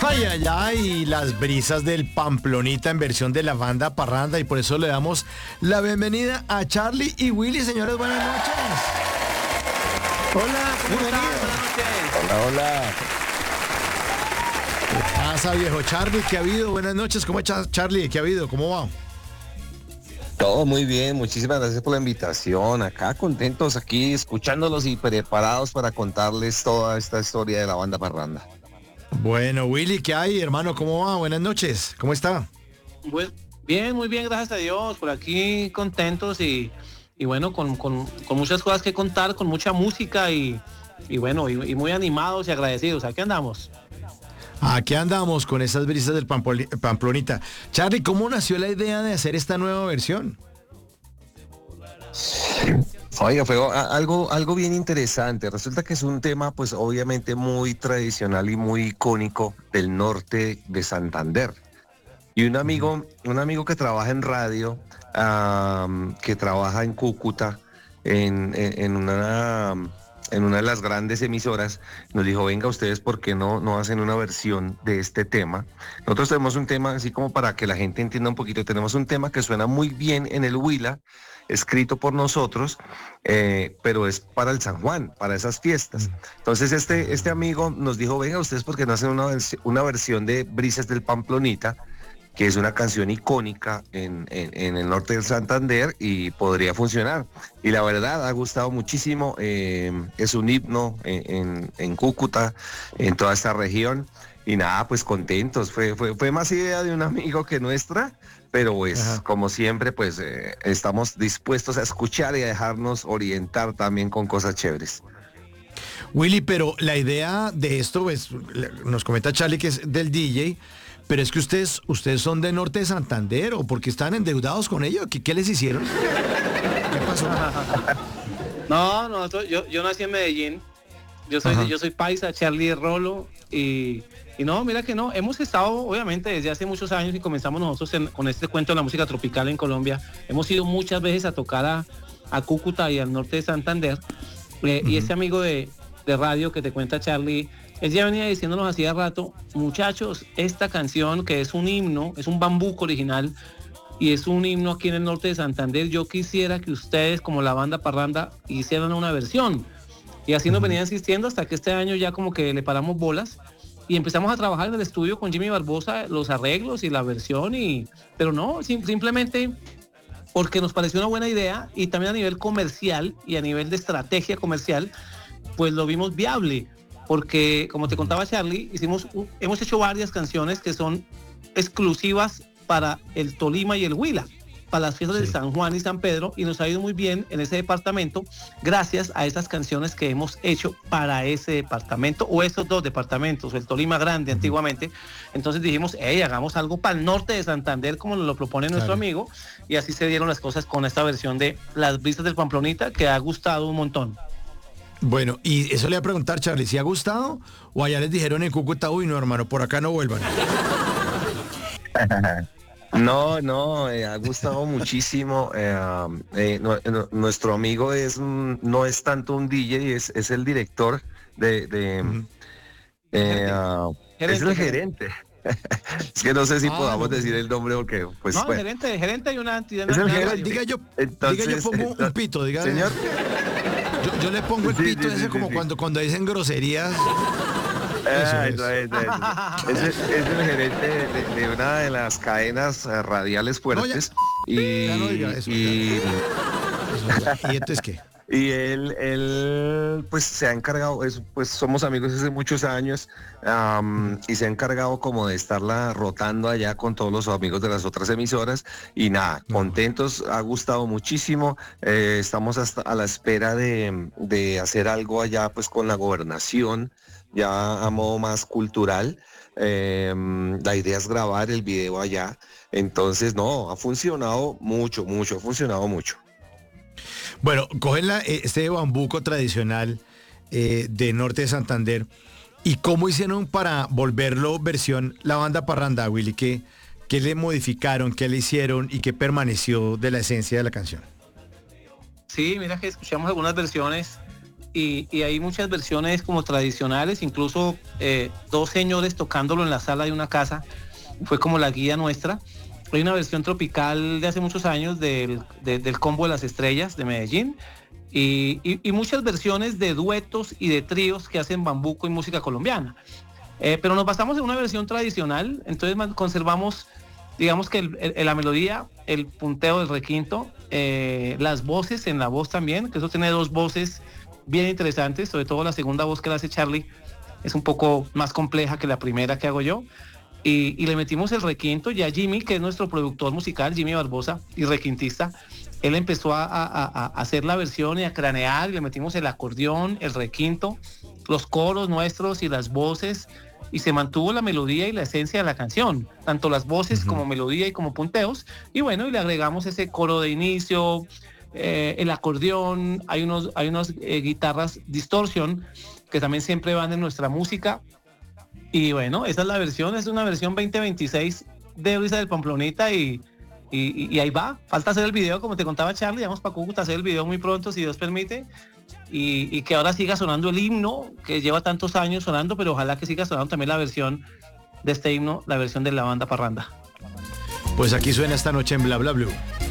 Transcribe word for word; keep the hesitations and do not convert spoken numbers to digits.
Ay, ay, ay, las brisas del Pamplonita en versión de la banda Parranda, y por eso le damos la bienvenida a Charlie y Willy. Señores, buenas noches. Hola, ¿cómo están? Hola, hola. ¿Qué pasa, viejo Charlie? ¿Qué ha habido? Buenas noches. ¿Cómo está, Charlie? ¿Qué ha habido? ¿Cómo va? Todo muy bien, muchísimas gracias por la invitación. Acá contentos, aquí escuchándolos y preparados para contarles toda esta historia de la banda Parranda. Bueno, Willy, ¿qué hay, hermano? ¿Cómo va? Buenas noches. ¿Cómo está? Pues, bien, muy bien, gracias a Dios. Por aquí contentos y, y bueno, con, con, con muchas cosas que contar, con mucha música y, y bueno, y, y muy animados y agradecidos. Aquí andamos. Aquí andamos con esas brisas del Pampoli- Pamplonita. Charlie, ¿cómo nació la idea de hacer esta nueva versión? Oiga, fue a- algo, algo bien interesante. Resulta que es un tema, pues obviamente muy tradicional y muy icónico del norte de Santander. Y un amigo, un amigo que trabaja en radio, am, que trabaja en Cúcuta, en, en, en una, en una de las grandes emisoras, nos dijo, venga ustedes, ¿por qué no, no hacen una versión de este tema? Nosotros tenemos un tema, así como para que la gente entienda un poquito, tenemos un tema que suena muy bien en el Huila, escrito por nosotros, eh, pero es para el San Juan, para esas fiestas. Entonces este, este amigo nos dijo, venga ustedes, ¿por qué no hacen una, vers- una versión de Brisas del Pamplonita? Que es una canción icónica en, en, en el norte del Santander y podría funcionar. Y la verdad ha gustado muchísimo, eh, es un himno en, en, en Cúcuta, en toda esta región. Y nada, pues contentos, fue, fue, fue más idea de un amigo que nuestra, pero pues Ajá. como siempre, pues eh, estamos dispuestos a escuchar y a dejarnos orientar también con cosas chéveres. Willy, pero la idea de esto, pues, le- nos comenta Charlie que es del D J, pero es que ustedes, ustedes son de Norte de Santander, o porque están endeudados con ellos. ¿Qué, qué les hicieron? ¿Qué pasó? No, nosotros, yo, yo nací en Medellín. Yo soy, Ajá. yo soy paisa, Charlie de Rolo. Y, y no, mira que no. Hemos estado, obviamente, desde hace muchos años y comenzamos nosotros en- con este cuento de la música tropical en Colombia. Hemos ido muchas veces a tocar a, a Cúcuta y al norte de Santander. Eh, Y ese amigo de, de radio que te cuenta Charlie, él ya venía diciéndonos hacía rato, muchachos, esta canción que es un himno, es un bambuco original y es un himno aquí en el norte de Santander, yo quisiera que ustedes como la banda Parranda hicieran una versión. Y así nos venía insistiendo hasta que este año ya como que le paramos bolas y empezamos a trabajar en el estudio con Jimmy Barbosa, los arreglos y la versión, y pero no, sim- simplemente porque nos pareció una buena idea y también a nivel comercial y a nivel de estrategia comercial, pues lo vimos viable, porque como te contaba Charlie, hicimos, un- hemos hecho varias canciones que son exclusivas para el Tolima y el Huila, para las fiestas Sí. de San Juan y San Pedro, y nos ha ido muy bien en ese departamento gracias a esas canciones que hemos hecho para ese departamento o esos dos departamentos, el Tolima Grande antiguamente. Entonces dijimos, hey, hagamos algo para el norte de Santander como nos lo propone nuestro Claro. amigo, y así se dieron las cosas con esta versión de Las Brisas del Pamplonita, que ha gustado un montón. Bueno, y eso le voy a preguntar, Charlie, ¿si ha gustado? O allá les dijeron en Cúcuta, uy, no, hermano, por acá no vuelvan. No, no, eh, ha gustado muchísimo. eh, eh, no- no- nuestro amigo es mm, no es tanto un D J, es, es el director de, de, Ujú. eh, Gerente. ah, es Gerente, el gerente. Es que no sé si Ah, podamos no. decir el nombre porque, pues, No, el bueno. gerente, el gerente hay una entidad Es el nacional. gerente. Diga yo, Entonces, diga yo pongo un entonces, pito, diga. señor. Yo, yo le pongo el Sí, pito sí, ese sí, como sí, sí. cuando, cuando dicen groserías. Ah, Eso eso es. es, eso es. Es el, es el gerente de, de- de una de las cadenas eh, radiales fuertes. y, ya no diga eso, y, Eso, ya. ¿Y entonces qué? y él, él, pues se ha encargado, es, pues somos amigos hace muchos años, am, y se ha encargado como de estarla rotando allá con todos los amigos de las otras emisoras. Y nada, No. contentos, ha gustado muchísimo. eh, estamos hasta a la espera de, de hacer algo allá pues con la gobernación, ya a modo más cultural. Em, la idea es grabar el video allá. Entonces, no, ha funcionado mucho, mucho, ha funcionado mucho. Bueno, cogen la, eh, este bambuco tradicional eh, de Norte de Santander. ¿Y cómo hicieron para volverlo versión la banda Parranda, Willy? ¿Qué, qué le modificaron, qué le hicieron y qué permaneció de la esencia de la canción? Sí, mira que escuchamos algunas versiones y, y hay muchas versiones como tradicionales, incluso eh, dos señores tocándolo en la sala de una casa, fue como la guía nuestra. Hay una versión tropical de hace muchos años del, de, del Combo de las Estrellas de Medellín, y, y, y muchas versiones de duetos y de tríos que hacen bambuco y música colombiana. Eh, pero nos basamos en una versión tradicional, entonces conservamos, digamos que el, el, la melodía, el punteo del requinto, eh, las voces en la voz también, que eso tiene dos voces bien interesantes, sobre todo la segunda voz que la hace Charlie es un poco más compleja que la primera que hago yo. Y, y le metimos el requinto, ya Jimmy, que es nuestro productor musical, Jimmy Barbosa, y requintista, él empezó a, a, a hacer la versión y a cranear, y le metimos el acordeón, el requinto, los coros nuestros y las voces, y se mantuvo la melodía y la esencia de la canción, tanto las voces uh-huh. como melodía y como punteos, y bueno, y le agregamos ese coro de inicio, eh, el acordeón, hay unos, hay unas eh, guitarras distorsión, que también siempre van en nuestra música. Y bueno, esa es la versión, es una versión veinte veintiséis de Brisa del Pamplonita y, y, y ahí va. Falta hacer el video, como te contaba Charlie, vamos para Cúcuta a hacer el video muy pronto, si Dios permite, y, y que ahora siga sonando el himno, que lleva tantos años sonando, pero ojalá que siga sonando también la versión de este himno, la versión de la banda Parranda. Pues aquí suena esta noche en Bla Bla Blue.